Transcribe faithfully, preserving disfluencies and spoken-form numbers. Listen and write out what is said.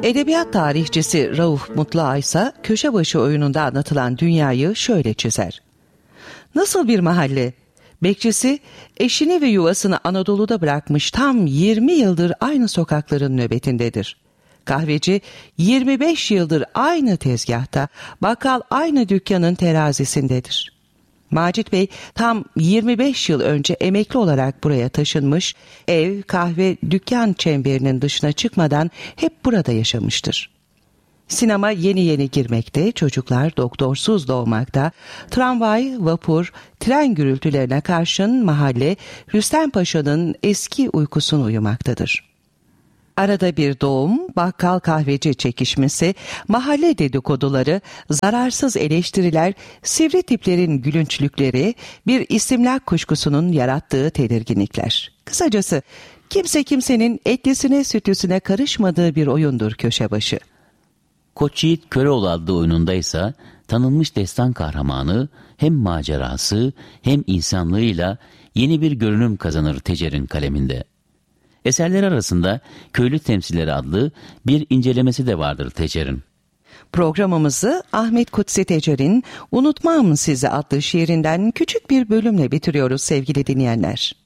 Edebiyat tarihçisi Rauf Mutluağ ise Köşebaşı oyununda anlatılan dünyayı şöyle çizer. Nasıl bir mahalle? Bekçisi eşini ve yuvasını Anadolu'da bırakmış tam yirmi yıldır aynı sokakların nöbetindedir. Kahveci yirmi beş yıldır aynı tezgahta, bakkal aynı dükkanın terazisindedir. Macit Bey tam yirmi beş yıl önce emekli olarak buraya taşınmış, ev, kahve, dükkan çemberinin dışına çıkmadan hep burada yaşamıştır. Sinema yeni yeni girmekte, çocuklar doktorsuz doğmakta, tramvay, vapur, tren gürültülerine karşın mahalle Rüstem Paşa'nın eski uykusunu uyumaktadır. Arada bir doğum, bakkal kahveci çekişmesi, mahalle dedikoduları, zararsız eleştiriler, sivri tiplerin gülünçlükleri, bir istimlak kuşkusunun yarattığı tedirginlikler. Kısacası kimse kimsenin etlisine sütlüsüne karışmadığı bir oyundur Köşebaşı. Koç Yiğit Köroğlu adlı oyunundaysa tanınmış destan kahramanı hem macerası hem insanlığıyla yeni bir görünüm kazanır Tecer'in kaleminde. Eserler arasında Köylü Temsilleri adlı bir incelemesi de vardır Tecer'in. Programımızı Ahmet Kutsi Tecer'in Unutmam Sizi adlı şiirinden küçük bir bölümle bitiriyoruz sevgili dinleyenler.